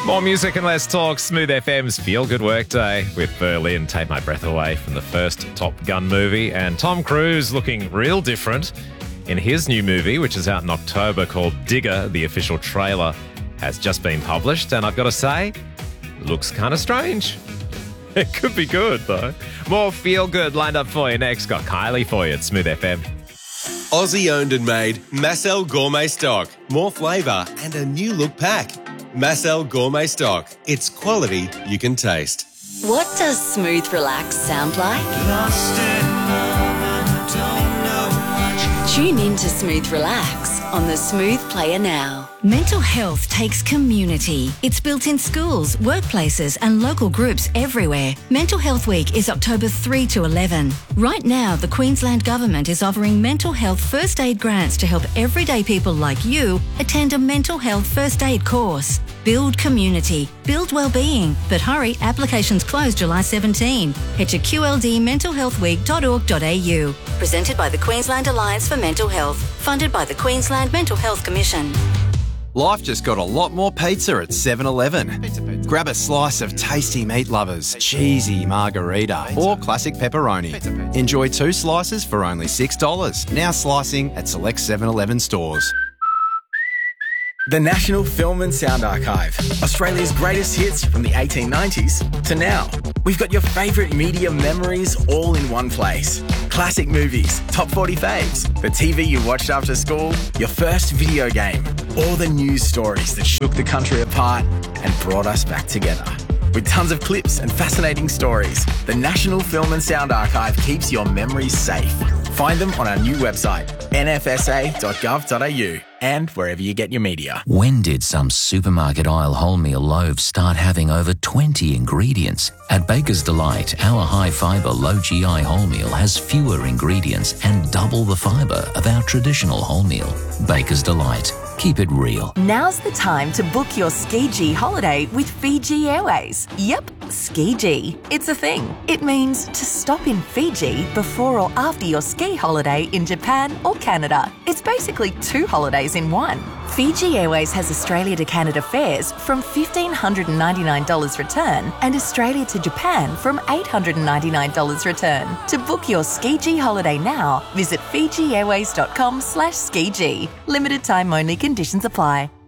More music and less talk. Smooth FM's Feel Good Workday with Berlin. Take my breath away from the first Top Gun movie. And Tom Cruise looking real different in his new movie, which is out in October, called Digger. The official trailer has just been published. And I've got to say, looks kind of strange. It could be good, though. More Feel Good lined up for you next. Got Kylie for you at Smooth FM. Aussie owned and made Massel Gourmet Stock. More flavour and a new look pack. Massel Gourmet Stock. It's quality you can taste. What does smooth relax sound like? Tune in to Smooth Relax on the Smooth Player now. Mental health takes community. It's built in schools, workplaces and local groups everywhere. Mental Health Week is October 3 to 11. Right now, the Queensland Government is offering mental health first aid grants to help everyday people like you attend a mental health first aid course. Build community, build wellbeing. But hurry, applications close July 17. Head to qldmentalhealthweek.org.au. Presented by the Queensland Alliance for Mental Health. Funded by the Queensland Mental Health Commission. Life just got a lot more pizza at 7-Eleven. Grab a slice of tasty meat lovers, cheesy margarita or classic pepperoni. Enjoy 2 slices for only $6. Now slicing at select 7-Eleven stores. The National Film and Sound Archive. Australia's greatest hits from the 1890s to now. We've got your favourite media memories all in one place. Classic movies, top 40 faves, the TV you watched after school, your first video game, all the news stories that shook the country apart and brought us back together. With tons of clips and fascinating stories, the National Film and Sound Archive keeps your memories safe. Find them on our new website, nfsa.gov.au, and wherever you get your media. When did some supermarket aisle wholemeal loaves start having over 20 ingredients? At Baker's Delight, our high-fibre, low-GI wholemeal has fewer ingredients and double the fibre of our traditional wholemeal. Baker's Delight. Keep it real. Now's the time to book your Ski-G holiday with Fiji Airways. Yep, Ski-G. It's a thing. It means to stop in Fiji before or after your ski holiday in Japan or Canada. It's basically 2 holidays in one. Fiji Airways has Australia to Canada fares from $1,599 return and Australia to Japan from $899 return. To book your Ski-G holiday now, visit FijiAirways.com/Ski-G. Limited time only, conditions apply.